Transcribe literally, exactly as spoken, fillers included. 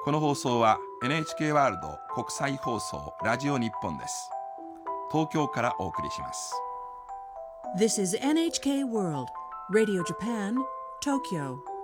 この放送は エヌエイチケー ワールド国際放送ラジオ日本です。東京からお送りします。 This is エヌエイチケー World Radio Japan, Tokyo.